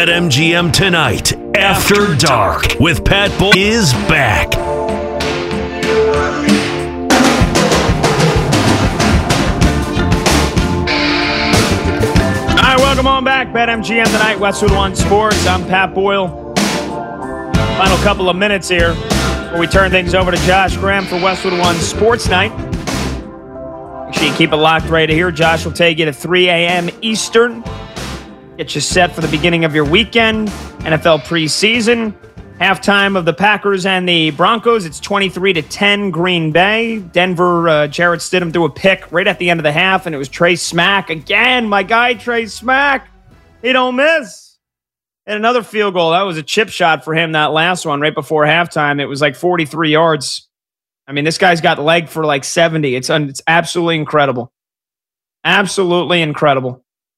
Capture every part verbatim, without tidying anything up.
BetMGM tonight, After Dark, with Pat Boyle is back. All right, welcome on back. BetMGM tonight, Westwood One Sports. I'm Pat Boyle. Final couple of minutes here before we turn things over to Josh Graham for Westwood One Sports Night. Make sure you keep it locked right here. Josh will take you to three a.m. Eastern. Get you set for the beginning of your weekend. N F L preseason. Halftime of the Packers and the Broncos. It's twenty-three to ten Green Bay. Denver, uh, Jarrett Stidham threw a pick right at the end of the half, and it was Trey Smack. Again, my guy Trey Smack. He don't miss. And another field goal. That was a chip shot for him, that last one, right before halftime. It was like forty-three yards. I mean, this guy's got leg for like seventy. It's, un- it's absolutely incredible. Absolutely incredible.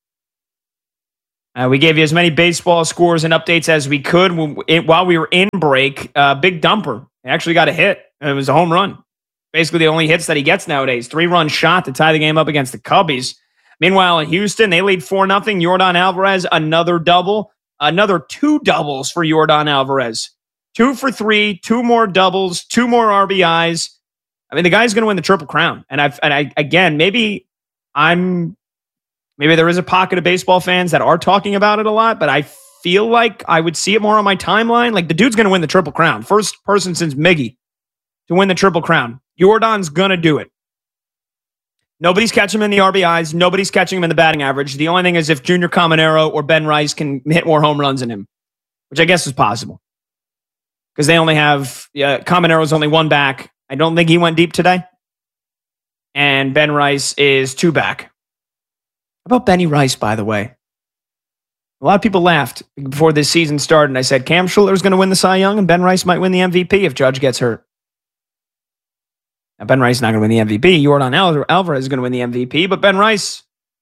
Uh, we gave you as many baseball scores and updates as we could while we were in break. Uh, big dumper. He actually got a hit. It was a home run. Basically the only hits that he gets nowadays. Three-run shot to tie the game up against the Cubbies. Meanwhile, in Houston, they lead four nothing. Yordan Alvarez, another double. Another two doubles for Yordan Alvarez. Two for three, two more doubles, two more R B Is. I mean, the guy's going to win the Triple Crown. And, I've, and I, again, maybe I'm... Maybe there is a pocket of baseball fans that are talking about it a lot, but I feel like I would see it more on my timeline. Like, the dude's going to win the Triple Crown. First person since Miggy to win the Triple Crown. Yordan's going to do it. Nobody's catching him in the R B Is. Nobody's catching him in the batting average. The only thing is if Junior Caminero or Ben Rice can hit more home runs than him, which I guess is possible. Because they only have, yeah, Caminero's only one back. I don't think he went deep today. And Ben Rice is two back. How about Benny Rice, by the way? A lot of people laughed before this season started, and I said Cam Schuller's going to win the Cy Young, and Ben Rice might win the M V P if Judge gets hurt. Now, Ben Rice is not going to win the M V P. Yordan Alvarez is going to win the M V P, but Ben Rice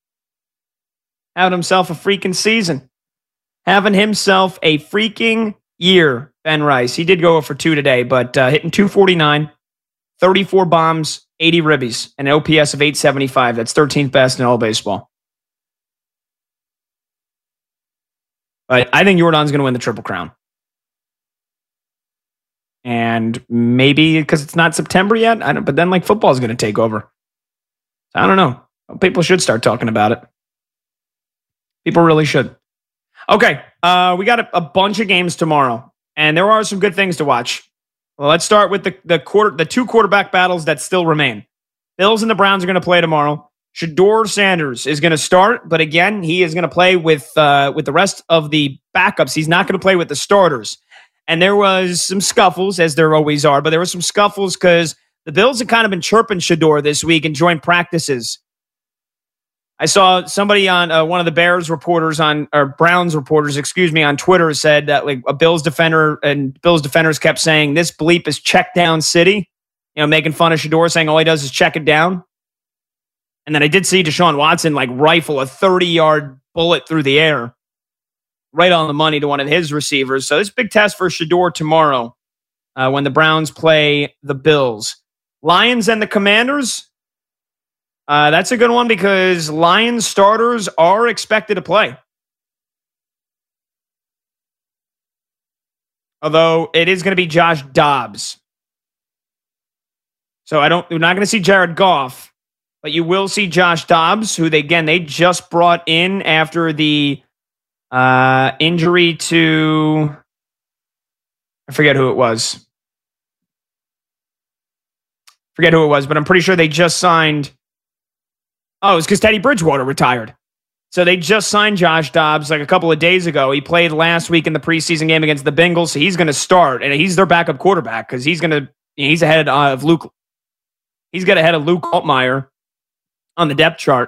having himself a freaking season. Having himself a freaking year, Ben Rice. He did go for two today, but uh, hitting two forty-nine, thirty-four bombs, eighty ribbies, and an O P S of eight seventy-five. That's thirteenth best in all baseball. But I think Yordan's going to win the Triple Crown. And maybe because it's not September yet, I don't, but then like football's going to take over. I don't know. People should start talking about it. People really should. Okay, uh, we got a, a bunch of games tomorrow, and there are some good things to watch. Well, let's start with the the quarter, the two quarterback battles that still remain. Bills and the Browns are going to play tomorrow. Shedeur Sanders is going to start, but again, he is going to play with uh, with the rest of the backups. He's not going to play with the starters. And there was some scuffles, as there always are, but there were some scuffles because the Bills have kind of been chirping Shedeur this week in joint practices. I saw somebody on uh, one of the Bears reporters on, or Browns reporters, excuse me, on Twitter said that like a Bills defender and Bills defenders kept saying this bleep is check down city, you know, making fun of Shedeur, saying all he does is check it down. And then I did see Deshaun Watson like rifle a thirty-yard bullet through the air, right on the money to one of his receivers. So this big test for Shedeur tomorrow uh, when the Browns play the Bills. Lions and the Commanders. Uh, that's a good one because Lions starters are expected to play. Although it is going to be Josh Dobbs. So I don't, we're not going to see Jared Goff. But you will see Josh Dobbs, who they again they just brought in after the uh, injury to I forget who it was. Forget who it was, but I'm pretty sure they just signed. Oh, it's because Teddy Bridgewater retired. So they just signed Josh Dobbs like a couple of days ago. He played last week in the preseason game against the Bengals, so he's going to start, and he's their backup quarterback because he's going to he's ahead of Luke. He's got ahead of Luke Altmaier on the depth chart.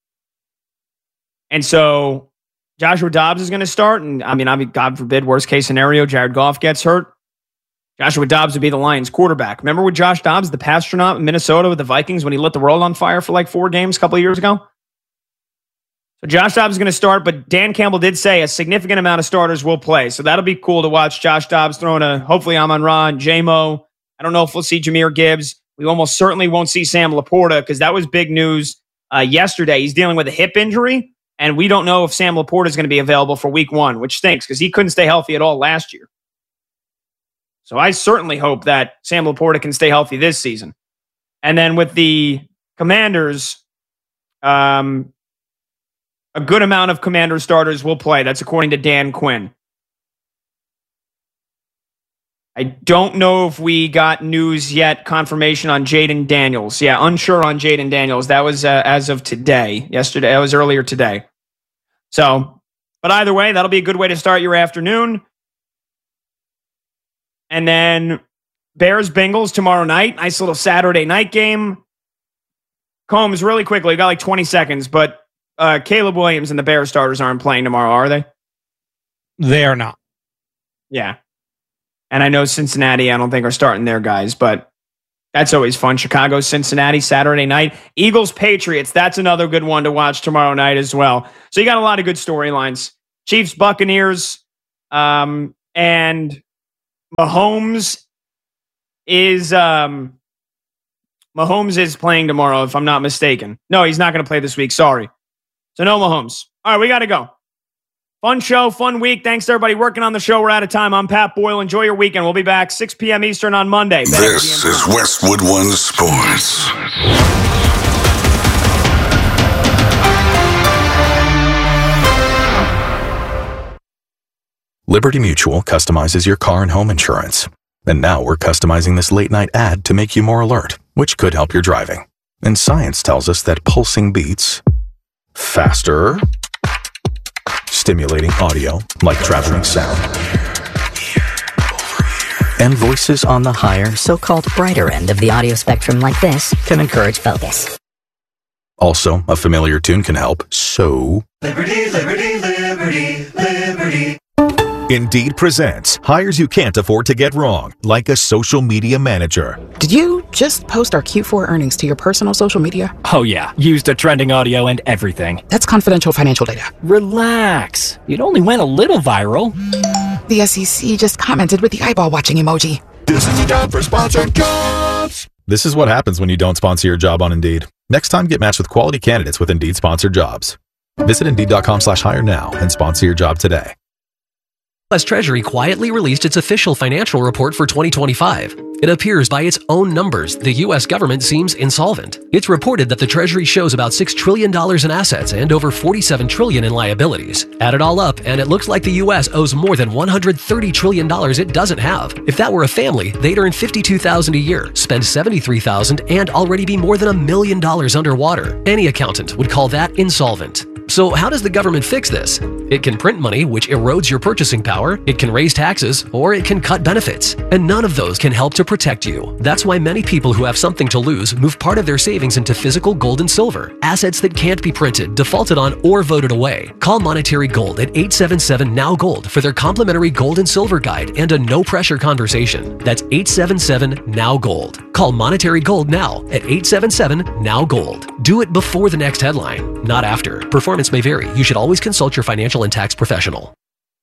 And so Joshua Dobbs is going to start. And I mean, I mean, God forbid, worst case scenario, Jared Goff gets hurt. Joshua Dobbs would be the Lions quarterback. Remember with Josh Dobbs, the pastronaut in Minnesota with the Vikings when he lit the world on fire for like four games a couple of years ago? So Josh Dobbs is going to start, but Dan Campbell did say a significant amount of starters will play. So that'll be cool to watch Josh Dobbs throwing a, hopefully Amon-Ra and J-Mo. I don't know if we'll see Jahmyr Gibbs. We almost certainly won't see Sam Laporta because that was big news uh, yesterday. He's dealing with a hip injury, And we don't know if Sam Laporta is going to be available for week one, which stinks because he couldn't stay healthy at all last year. So I certainly hope that Sam Laporta can stay healthy this season. And then with the Commanders, um, a good amount of Commander starters will play. That's according to Dan Quinn. I don't know if we got news yet, confirmation on Jaden Daniels. Yeah, unsure on Jaden Daniels. That was uh, as of today. Yesterday, that was earlier today. So, but either way, that'll be a good way to start your afternoon. And then Bears-Bengals tomorrow night. Nice little Saturday night game. Combs, really quickly, got like twenty seconds, but uh, Caleb Williams and the Bears starters aren't playing tomorrow, are they? They are not. Yeah. And I know Cincinnati, I don't think, are starting their guys, but that's always fun. Chicago, Cincinnati, Saturday night. Eagles, Patriots. That's another good one to watch tomorrow night as well. So you got a lot of good storylines. Chiefs, Buccaneers, um, and Mahomes is um, Mahomes is playing tomorrow, if I'm not mistaken. No, he's not going to play this week. Sorry. So no Mahomes. All right, we got to go. Fun show, fun week. Thanks to everybody working on the show. We're out of time. I'm Pat Boyle. Enjoy your weekend. We'll be back six p.m. Eastern on Monday. This is Westwood One Sports. Liberty Mutual customizes your car and home insurance. And now we're customizing this late-night ad to make you more alert, which could help your driving. And science tells us that pulsing beats faster, stimulating audio like traveling sound, and voices on the higher, so-called brighter end of the audio spectrum like this can encourage focus. Also, a familiar tune can help, so... Liberty, liberty, liberty, liberty. Indeed presents hires you can't afford to get wrong, like a social media manager. Did you just post our Q four earnings to your personal social media? Oh yeah, used a trending audio and everything. That's confidential financial data. Relax. It only went a little viral. The S E C just commented with the eyeball watching emoji. This is the job for sponsored jobs. This is what happens when you don't sponsor your job on Indeed. Next time, get matched with quality candidates with Indeed sponsored jobs. Visit Indeed.com slash hire now and sponsor your job today. U S Treasury quietly released its official financial report for twenty twenty-five. It appears by its own numbers, the U S government seems insolvent. It's reported that the Treasury shows about six trillion dollars in assets and over forty-seven trillion dollars in liabilities. Add it all up, and it looks like the U S owes more than one hundred thirty trillion dollars it doesn't have. If that were a family, they'd earn fifty-two thousand dollars a year, spend seventy-three thousand dollars, and already be more than a million dollars underwater. Any accountant would call that insolvent. So how does the government fix this? It can print money, which erodes your purchasing power, it can raise taxes, or it can cut benefits. And none of those can help to protect you. That's why many people who have something to lose move part of their savings into physical gold and silver, assets that can't be printed, defaulted on, or voted away. Call Monetary Gold at eight seven seven, N O W Gold for their complimentary gold and silver guide and a no-pressure conversation. That's eight seven seven, N O W Gold. Call Monetary Gold now at eight seven seven, N O W Gold. Do it before the next headline, not after. Performance may vary. You should always consult your financial and tax professional.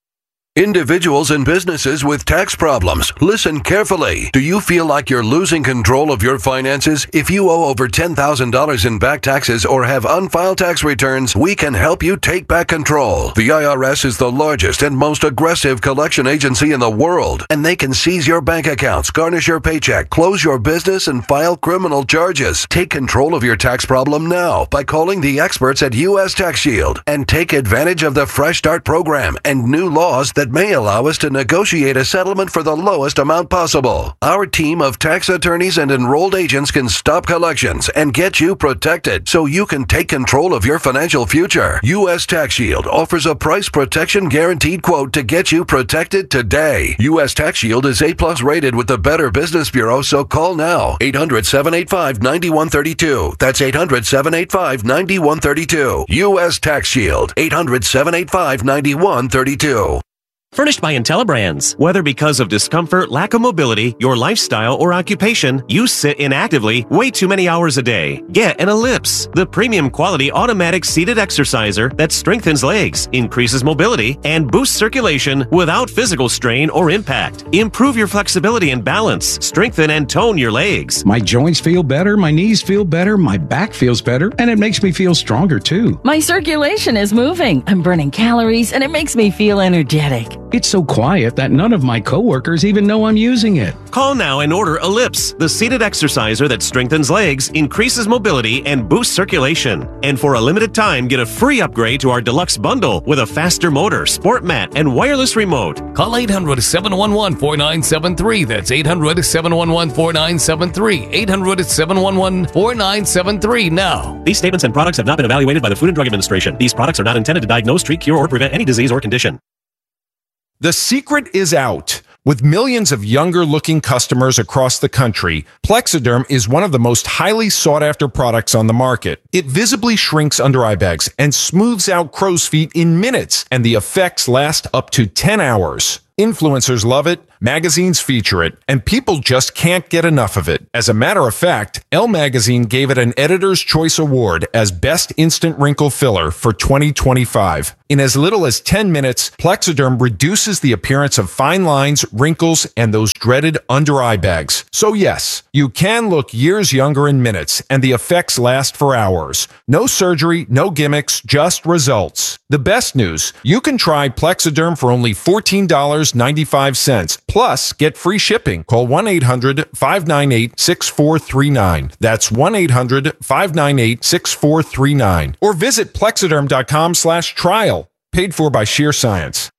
Individuals and businesses with tax problems, listen carefully. Do you feel like you're losing control of your finances? If you owe over ten thousand dollars in back taxes or have unfiled tax returns, we can help you take back control. The I R S is the largest and most aggressive collection agency in the world, and they can seize your bank accounts, garnish your paycheck, close your business, and file criminal charges. Take control of your tax problem now by calling the experts at U S Tax Shield and take advantage of the Fresh Start program and new laws that may allow us to negotiate a settlement for the lowest amount possible. Our team of tax attorneys and enrolled agents can stop collections and get you protected so you can take control of your financial future. U S Tax Shield offers a price protection guaranteed quote to get you protected today. U S Tax Shield is A plus rated with the Better Business Bureau, so call now. eight hundred, seven eight five, nine one three two. That's eight hundred, seven eight five, nine one three two. U S Tax Shield. eight hundred, seven eight five, nine one three two. Furnished by IntelliBrands. Whether because of discomfort, lack of mobility, your lifestyle, or occupation, you sit inactively way too many hours a day. Get an Ellipse, the premium quality automatic seated exerciser that strengthens legs, increases mobility, and boosts circulation without physical strain or impact. Improve your flexibility and balance, strengthen and tone your legs. My joints feel better, my knees feel better, my back feels better, and it makes me feel stronger too. My circulation is moving, I'm burning calories, and it makes me feel energetic. It's so quiet that none of my coworkers even know I'm using it. Call now and order Ellipse, the seated exerciser that strengthens legs, increases mobility, and boosts circulation. And for a limited time, get a free upgrade to our deluxe bundle with a faster motor, sport mat, and wireless remote. Call eight hundred, seven one one, four nine seven three. That's eight hundred, seven one one, four nine seven three. eight hundred, seven one one, four nine seven three now. These statements and products have not been evaluated by the Food and Drug Administration. These products are not intended to diagnose, treat, cure, or prevent any disease or condition. The secret is out. With millions of younger-looking customers across the country, Plexiderm is one of the most highly sought-after products on the market. It visibly shrinks under-eye bags and smooths out crow's feet in minutes, and the effects last up to ten hours. Influencers love it, magazines feature it, and people just can't get enough of it. As a matter of fact, Elle Magazine gave it an Editor's Choice Award as Best Instant Wrinkle Filler for twenty twenty-five. In as little as ten minutes, Plexiderm reduces the appearance of fine lines, wrinkles, and those dreaded under-eye bags. So yes, you can look years younger in minutes, and the effects last for hours. No surgery, no gimmicks, just results. The best news, you can try Plexiderm for only fourteen dollars and ninety-five cents. Plus, get free shipping. Call one eight hundred, five nine eight, six four three nine. That's one eight hundred, five nine eight, six four three nine. Or visit Plexiderm dot com slash trial. Paid for by Sheer Science.